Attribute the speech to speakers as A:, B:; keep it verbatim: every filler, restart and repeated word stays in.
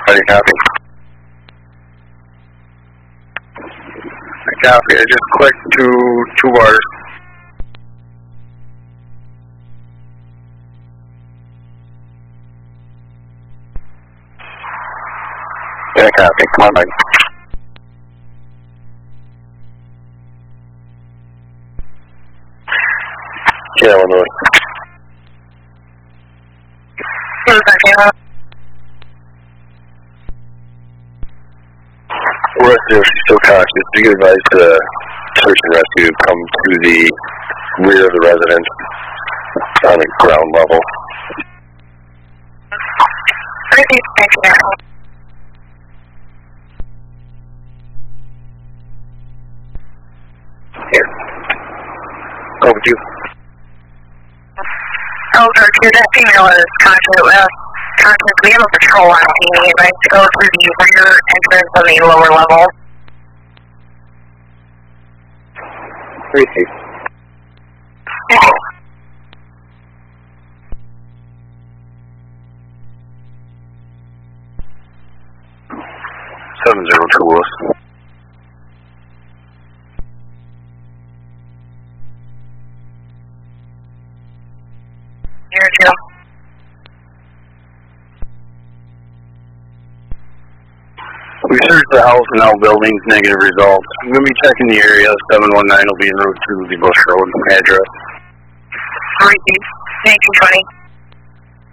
A: Ready, copy. Copy, I just clicked to two bars. Yeah, copy, come on, Mike. Yeah, Illinois. We're if she's still conscious. Do you advise the search and rescue to come to the rear of the residence on the ground level? Here. Over to you.
B: Elder two, that female is conscious. Well, conscious. We have a patrol on scene. He advised to go through the rear entrance on the lower level.
A: Tracy. Seven zero two Willis.
B: Zero two.
A: We searched the house and all buildings, negative results. I'm going to be checking the area. seven one nine will be en route to the Bush Road address.
B: Three, nineteen twenty.